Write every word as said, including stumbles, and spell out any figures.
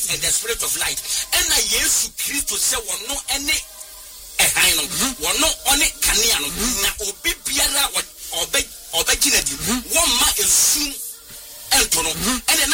and the spirit of light. And I yes Christ say one no any a high no one no on it caniano na obi biara or be or be one ma is soon and